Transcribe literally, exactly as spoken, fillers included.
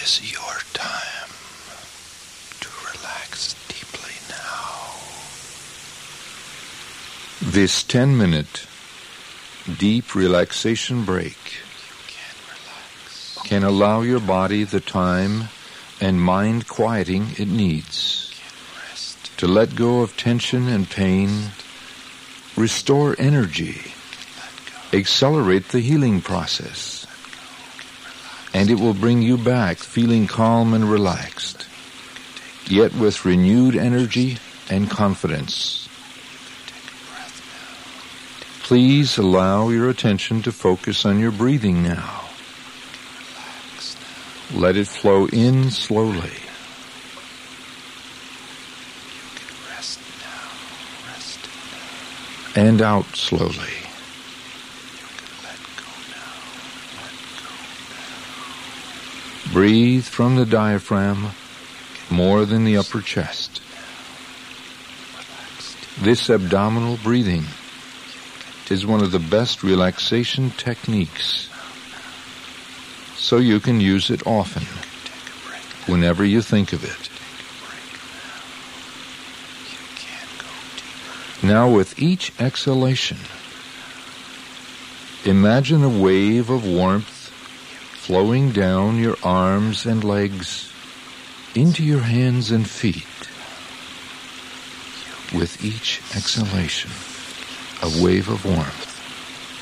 is your time to relax deeply now. This ten-minute deep relaxation break can allow your body the time and mind quieting it needs to let go of tension and pain, restore energy, accelerate the healing process, and it will bring you back feeling calm and relaxed, yet with renewed energy and confidence. Please allow your attention to focus on your breathing now. Let it flow in slowly. And out slowly. Breathe from the diaphragm more than the upper chest. This abdominal breathing is one of the best relaxation techniques, so you can use it often, whenever you think of it. Now, with each exhalation, imagine a wave of warmth flowing down your arms and legs into your hands and feet. With each exhalation, a wave of warmth.